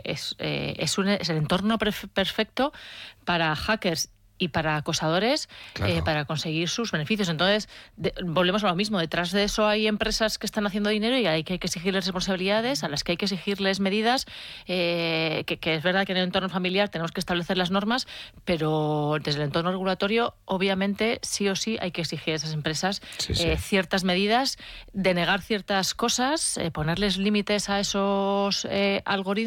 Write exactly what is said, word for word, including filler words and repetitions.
es, eh, es, un, es el entorno perfecto para hackers y para acosadores, claro. eh, para conseguir sus beneficios. Entonces, de, volvemos a lo mismo. Detrás de eso hay empresas que están haciendo dinero y hay que, hay que exigirles responsabilidades, a las que hay que exigirles medidas, eh, que, que es verdad que en el entorno familiar tenemos que establecer las normas, pero desde el entorno regulatorio, obviamente, sí o sí hay que exigir a esas empresas sí, sí. Eh, ciertas medidas, denegar ciertas cosas, eh, ponerles límites a esos eh, algoritmos,